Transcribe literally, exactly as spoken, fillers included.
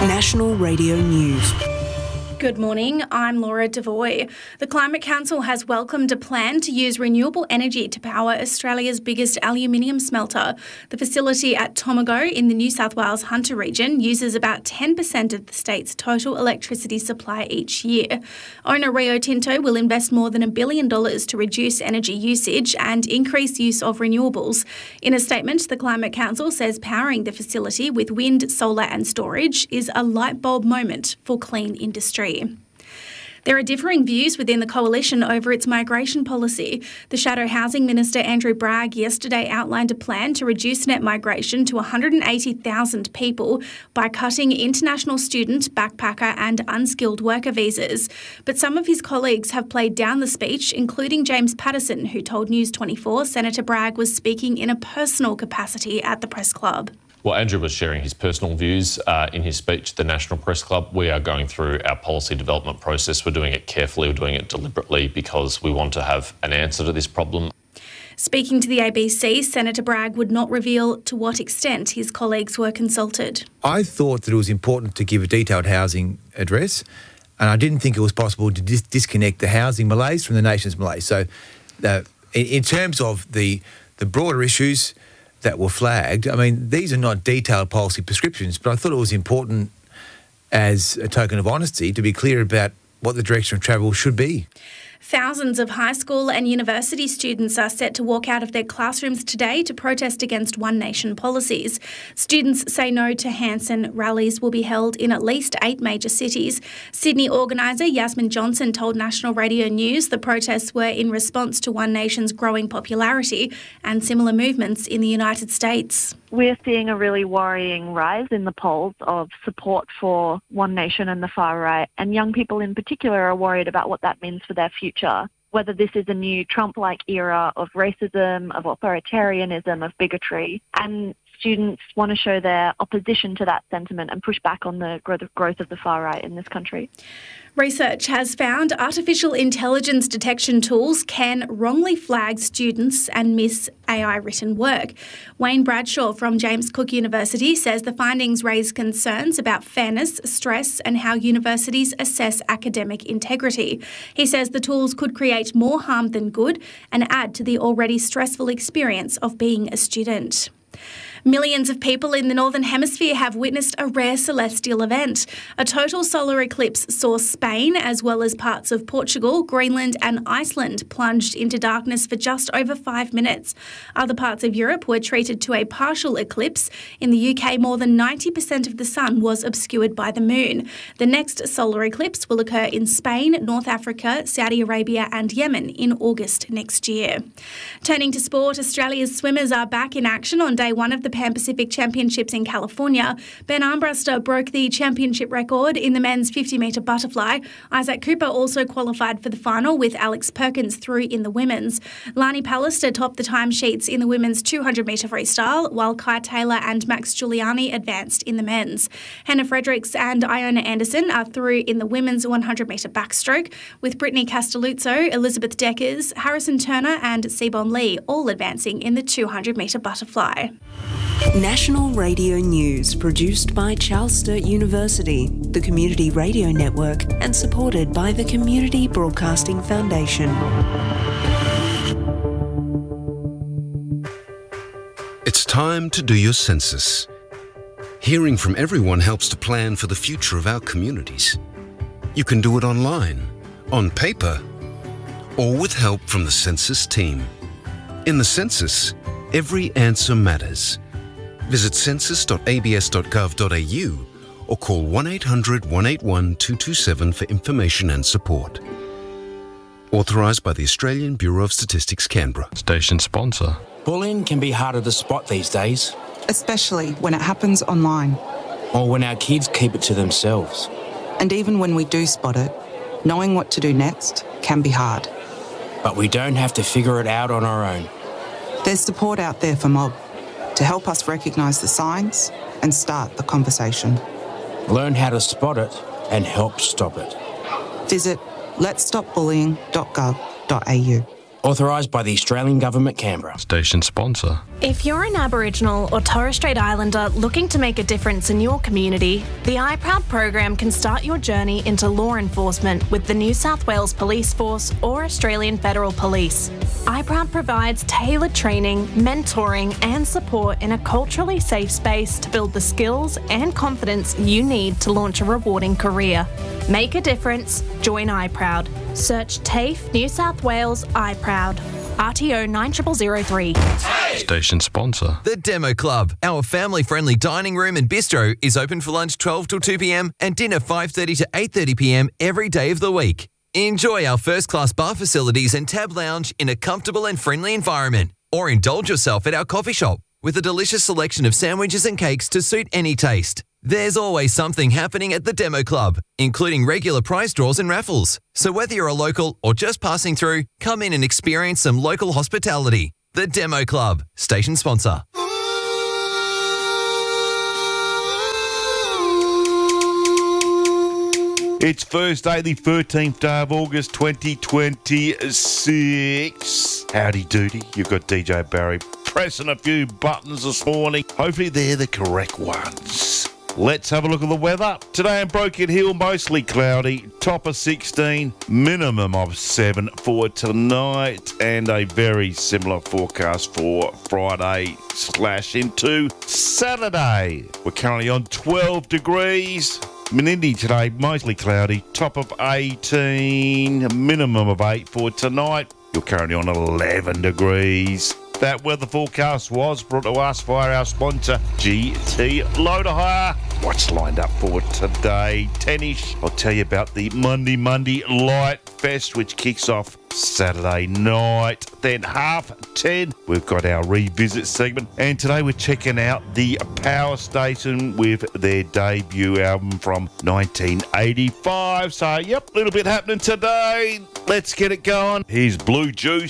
National Radio News. Good morning, I'm Laura Devoy. The Climate Council has welcomed a plan to use renewable energy to power Australia's biggest aluminium smelter. The facility at Tomago in the New South Wales Hunter region uses about ten percent of the state's total electricity supply each year. Owner Rio Tinto will invest more than a billion dollars to reduce energy usage and increase use of renewables. In a statement, the Climate Council says powering the facility with wind, solar and storage is a light bulb moment for clean industry. There are differing views within the coalition over its migration policy. The Shadow Housing Minister Andrew Bragg yesterday outlined a plan to reduce net migration to one hundred eighty thousand people by cutting international student, backpacker and unskilled worker visas. But some of his colleagues have played down the speech, including James Paterson, who told News twenty-four Senator Bragg was speaking in a personal capacity at the Press Club. Well, Andrew was sharing his personal views uh, in his speech at the National Press Club. We are going through our policy development process. We're doing it carefully, we're doing it deliberately because we want to have an answer to this problem. Speaking to the A B C, Senator Bragg would not reveal to what extent his colleagues were consulted. I thought that it was important to give a detailed housing address, and I didn't think it was possible to dis- disconnect the housing malaise from the nation's malaise. So uh, in, in terms of the, the broader issues that were flagged, I mean, these are not detailed policy prescriptions, but I thought it was important as a token of honesty to be clear about what the direction of travel should be. Thousands of high school and university students are set to walk out of their classrooms today to protest against One Nation policies. Students say no to Hanson rallies will be held in at least eight major cities. Sydney organiser Yasmin Johnson told National Radio News the protests were in response to One Nation's growing popularity and similar movements in the United States. We're seeing a really worrying rise in the polls of support for One Nation and the far right, and young people in particular are worried about what that means for their future, whether this is a new Trump-like era of racism, of authoritarianism, of bigotry. And students want to show their opposition to that sentiment and push back on the growth of the far right in this country. Research has found artificial intelligence detection tools can wrongly flag students and miss A I-written work. Wayne Bradshaw from James Cook University says the findings raise concerns about fairness, stress and how universities assess academic integrity. He says the tools could create more harm than good and add to the already stressful experience of being a student. Millions of people in the Northern Hemisphere have witnessed a rare celestial event. A total solar eclipse saw Spain, as well as parts of Portugal, Greenland and Iceland, plunged into darkness for just over five minutes. Other parts of Europe were treated to a partial eclipse. In the U K, more than ninety percent of the sun was obscured by the moon. The next solar eclipse will occur in Spain, North Africa, Saudi Arabia and Yemen in August next year. Turning to sport, Australia's swimmers are back in action on day one of the Pan Pacific Championships in California. Ben Armbruster broke the championship record in the men's fifty metre butterfly. Isaac Cooper also qualified for the final, with Alex Perkins through in the women's. Lani Pallister topped the timesheets in the women's two hundred metre freestyle, while Kai Taylor and Max Giuliani advanced in the men's. Hannah Fredericks and Iona Anderson are through in the women's one hundred metre backstroke, with Brittany Castelluzzo, Elizabeth Deckers, Harrison Turner and Sebon Lee all advancing in the two hundred metre butterfly. National Radio News, produced by Charles Sturt University, the Community Radio Network, and supported by the Community Broadcasting Foundation. It's time to do your census. Hearing from everyone helps to plan for the future of our communities. You can do it online, on paper, or with help from the census team. In the census, every answer matters. Visit census dot a b s dot gov dot a u or call one eight hundred, one eight one, two two seven for information and support. Authorised by the Australian Bureau of Statistics, Canberra. Station sponsor. Bullying can be harder to spot these days. Especially when it happens online. Or when our kids keep it to themselves. And even when we do spot it, knowing what to do next can be hard. But we don't have to figure it out on our own. There's support out there for Mob to help us recognise the signs and start the conversation. Learn how to spot it and help stop it. Visit lets stop bullying dot gov dot a u. Authorised by the Australian Government, Canberra. Station sponsor. If you're an Aboriginal or Torres Strait Islander looking to make a difference in your community, the iProud program can start your journey into law enforcement with the New South Wales Police Force or Australian Federal Police. iProud provides tailored training, mentoring and support in a culturally safe space to build the skills and confidence you need to launch a rewarding career. Make a difference, join iProud. Search TAFE New South Wales iProud. R T O nine zero zero zero three. Station sponsor. The Demo Club, our family-friendly dining room and bistro, is open for lunch twelve till two p m and dinner five thirty to eight thirty p m every day of the week. Enjoy our first-class bar facilities and tab lounge in a comfortable and friendly environment. Or indulge yourself at our coffee shop with a delicious selection of sandwiches and cakes to suit any taste. There's always something happening at the Demo Club, including regular prize draws and raffles. So whether you're a local or just passing through, come in and experience some local hospitality. The Demo Club, station sponsor. It's Thursday, the thirteenth day of August, twenty twenty-six. Howdy doody, you've got D J Barry pressing a few buttons this morning. Hopefully they're the correct ones. Let's have a look at the weather. Today in Broken Hill, mostly cloudy, top of sixteen, minimum of seven for tonight, and a very similar forecast for Friday slash into Saturday. We're currently on twelve degrees. Menindee today, mostly cloudy, top of eighteen, minimum of eight for tonight. You're currently on eleven degrees. That weather forecast was brought to us via our sponsor, G T Loader Hire. What's lined up for today? ten-ish. I'll tell you about the Monday Monday Light Fest, which kicks off Saturday night. Then half ten, we've got our revisit segment. And today we're checking out the Power Station with their debut album from nineteen eighty-five. So, yep, a little bit happening today. Let's get it going. Here's Blue Juice.